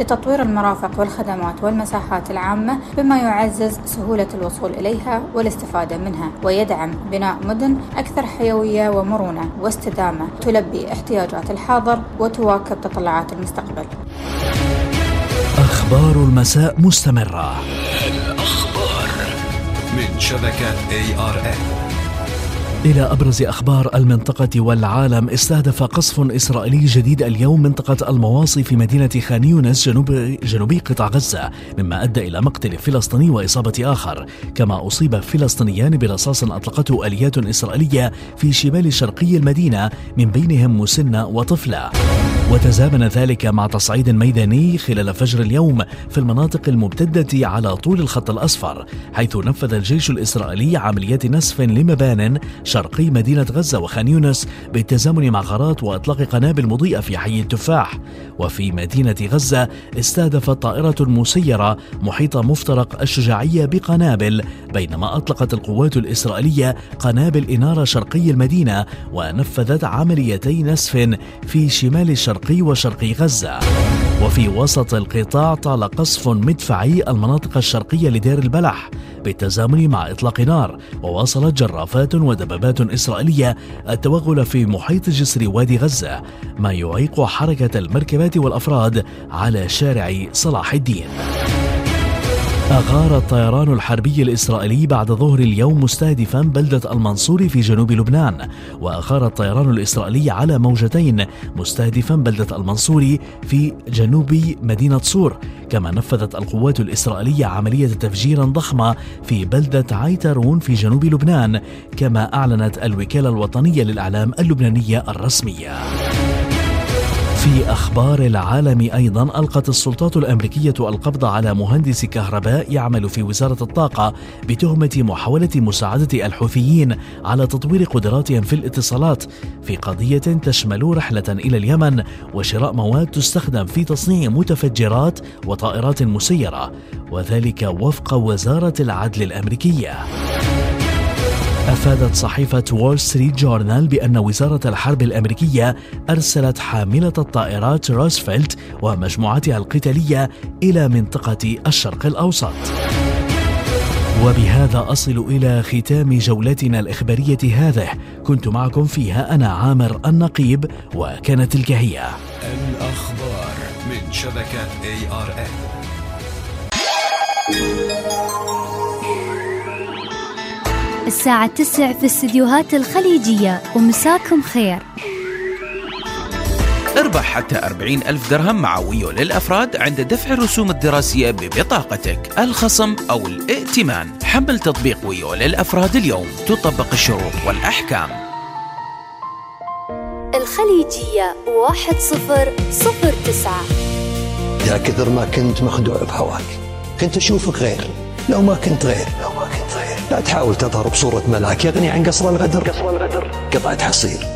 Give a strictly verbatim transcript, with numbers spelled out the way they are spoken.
لتطوير المرافق والخدمات والمساحات العامة بما يعزز سهولة الوصول إليها والاستفادة منها، ويدعم بناء مدن أكثر حيوية ومرونة واستدامة تلبي احتياجات الحاضر وتواكب تطلعات المستقبل. أخبار المساء مستمرة. الأخبار من شبكة إيه آر إن. إلى أبرز أخبار المنطقة والعالم. استهدف قصف إسرائيلي جديد اليوم منطقة المواصي في مدينة خان يونس جنوب جنوبي قطاع غزة، مما أدى إلى مقتل فلسطيني وإصابة آخر، كما أصيب فلسطينيان برصاص أطلقته آليات إسرائيلية في شمال شرقي المدينة، من بينهم مسنة وطفلة. وتزامن ذلك مع تصعيد ميداني خلال فجر اليوم في المناطق الممتدة على طول الخط الأصفر، حيث نفذ الجيش الإسرائيلي عمليات نسف لمبان شرقي مدينة غزة وخان يونس بالتزامن مع غارات وإطلاق قنابل مضيئة في حي التفاح. وفي مدينة غزة استهدفت طائرة مسيرة محيط مفترق الشجاعية بقنابل، بينما أطلقت القوات الإسرائيلية قنابل إنارة شرقي المدينة ونفذت عمليتي نسف في شمال الشرقي وشرقي غزة. وفي وسط القطاع طال قصف مدفعي المناطق الشرقية لدير البلح بالتزامن مع إطلاق نار، وواصلت جرافات ودبابات إسرائيلية التوغل في محيط جسر وادي غزة، ما يعيق حركة المركبات والأفراد على شارع صلاح الدين. أغار الطيران الحربي الإسرائيلي بعد ظهر اليوم مستهدفا بلدة المنصوري في جنوب لبنان، وأغار الطيران الإسرائيلي على موجتين مستهدفا بلدة المنصوري في جنوب مدينة صور. كما نفذت القوات الإسرائيلية عملية تفجير ضخمة في بلدة عيترون في جنوب لبنان، كما أعلنت الوكالة الوطنية للإعلام اللبنانية الرسمية. في أخبار العالم أيضا، ألقت السلطات الأمريكية القبض على مهندس كهرباء يعمل في وزارة الطاقة بتهمة محاولة مساعدة الحوثيين على تطوير قدراتهم في الاتصالات في قضية تشمل رحلة إلى اليمن وشراء مواد تستخدم في تصنيع متفجرات وطائرات مسيرة، وذلك وفق وزارة العدل الأمريكية. أفادت صحيفة وول ستريت جورنال بأن وزارة الحرب الأمريكية أرسلت حاملة الطائرات روزفلت ومجموعتها القتالية إلى منطقة الشرق الأوسط. وبهذا أصل إلى ختام جولتنا الإخبارية هذه، كنت معكم فيها أنا عامر النقيب، وكانت تلك هي الأخبار من شبكة إيه آر إن. الساعة تسع في استديوهات الخليجية، ومساكم خير. اربح حتى أربعين ألف درهم مع ويو للأفراد عند دفع الرسوم الدراسية ببطاقتك، الخصم أو الائتمان. حمل تطبيق ويو للأفراد اليوم، تطبق الشروط والأحكام. الخليجية واحد صفر صفر تسعة. يا كثر ما كنت مخدوع بهواك، كنت أشوفك غير. لو ما كنت غير لو ما كنت غير لا تحاول تظهر بصورة ملاك يغني عن قصر الغدر. قصر الغدر قطعة حصير.